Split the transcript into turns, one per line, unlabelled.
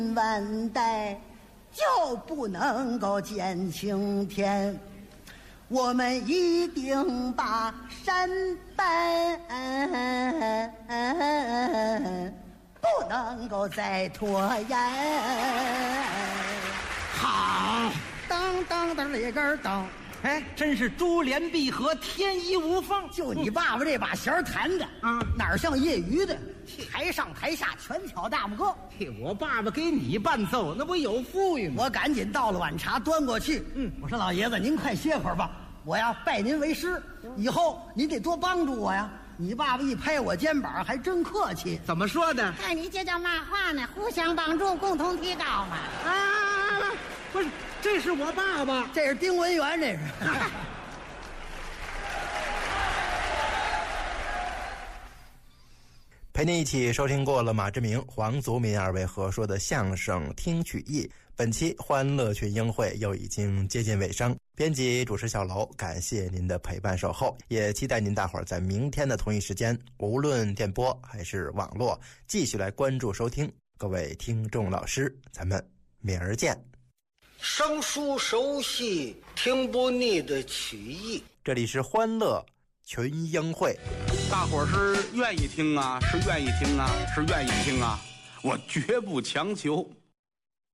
万代就不能够见青天，我们一定把山搬，不能够再拖延。
好，
当当当里根当，
哎，真是珠联璧合，天衣无缝。
就你爸爸这把弦弹的
啊，
哪像业余的，台上台下全挑大拇哥。
我爸爸给你伴奏，那不有富裕吗？
我赶紧倒了碗茶端过去，我说老爷子您快歇会儿吧，我呀拜您为师，以后您得多帮助我呀。你爸爸一拍我肩膀，还真客气。
怎么说的？
看你这叫嘛话呢？互相帮助，共同提高嘛。
啊，不是，这是我爸爸，
这是丁文元，这是。
陪您一起收听过了马志明、黄祖民二位合说的相声听曲艺，本期欢乐群英会又已经接近尾声。编辑主持小楼，感谢您的陪伴守候，也期待您大伙儿在明天的同一时间，无论电波还是网络，继续来关注收听。各位听众老师，咱们明儿见。
生疏熟悉，听不腻的曲艺。
这里是欢乐群英会。
大伙儿是愿意听啊，是愿意听啊，是愿意听啊，我绝不强求。